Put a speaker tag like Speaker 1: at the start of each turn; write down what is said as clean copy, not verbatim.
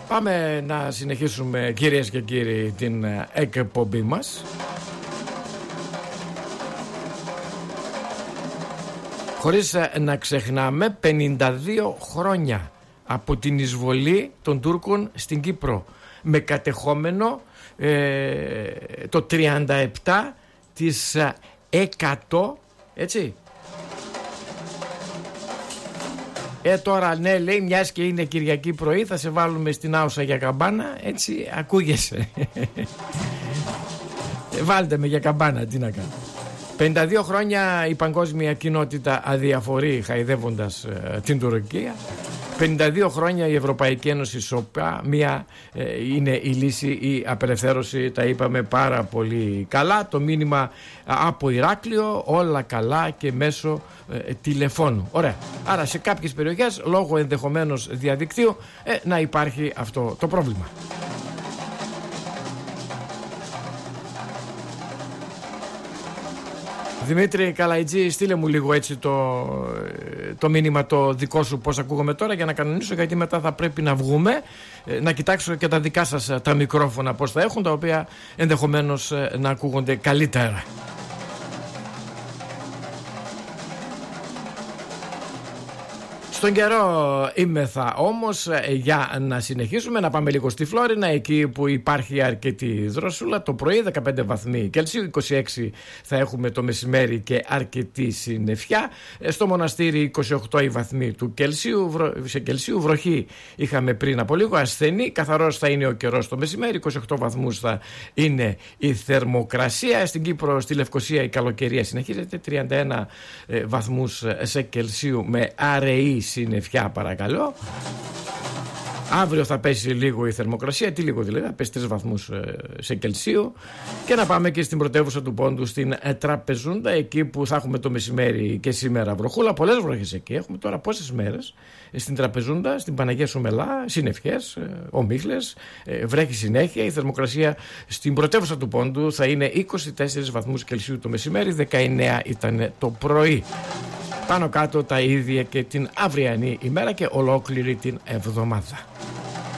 Speaker 1: Πάμε να συνεχίσουμε, κυρίες και κύριοι, την εκπομπή μας. Χωρίς να ξεχνάμε 52 χρόνια από την εισβολή των Τούρκων στην Κύπρο, με κατεχόμενο το 37%, έτσι. Τώρα ναι, λέει, μιας και είναι Κυριακή πρωί, θα σε βάλουμε στην Άουσα για καμπάνα, έτσι ακούγεσαι. Βάλτε με για καμπάνα, τι να κάνω. 52 χρόνια η παγκόσμια κοινότητα αδιαφορεί, χαϊδεύοντας την Τουρκία. 52 χρόνια η Ευρωπαϊκή Ένωση σοπά. Μία είναι η λύση, η απελευθέρωση. Τα είπαμε πάρα πολύ καλά. Το μήνυμα από Ηράκλειο, όλα καλά και μέσω τηλεφώνου. Ωραία. Άρα σε κάποιες περιοχές, λόγω ενδεχομένως διαδικτύου, να υπάρχει αυτό το πρόβλημα. Δημήτρη Καλαϊτζή, στείλε μου λίγο έτσι το μήνυμα το δικό σου, πώς ακούγομαι τώρα, για να κανονίσω, γιατί μετά θα πρέπει να βγούμε, να κοιτάξω και τα δικά σας τα μικρόφωνα πώς θα έχουν, τα οποία ενδεχομένως να ακούγονται καλύτερα. Στον καιρό είμεθα όμως για να συνεχίσουμε, να πάμε λίγο στη Φλόρινα, εκεί που υπάρχει αρκετή δροσούλα. Το πρωί 15 βαθμοί Κελσίου, 26 θα έχουμε το μεσημέρι και αρκετή συννεφιά. Στο Μοναστήρι 28 οι βαθμοί του Κελσίου, σε Κελσίου. Βροχή είχαμε πριν από λίγο, ασθενή. Καθαρός θα είναι ο καιρός το μεσημέρι, 28 βαθμούς θα είναι η θερμοκρασία. Στην Κύπρο, στη Λευκοσία, η καλοκαιρία συνεχίζεται, 31 βαθμούς σε Κελσίου με αραιή συννεφιά, παρακαλώ. Αύριο θα πέσει λίγο η θερμοκρασία, τι λίγο δηλαδή, θα πέσει 3 βαθμούς σε Κελσίου. Και να πάμε και στην πρωτεύουσα του Πόντου, στην Τραπεζούντα, εκεί που θα έχουμε το μεσημέρι και σήμερα βροχούλα. Πολλές βροχές εκεί έχουμε τώρα, πόσες μέρες στην Τραπεζούντα, στην Παναγία Σομελά, συννεφιές, ομίχλες, βρέχει συνέχεια. Η θερμοκρασία στην πρωτεύουσα του Πόντου θα είναι 24 βαθμούς Κελσίου το μεσημέρι, 19 ήταν το πρωί. Πάνω κάτω τα ίδια και την αυριανή ημέρα και ολόκληρη την εβδομάδα.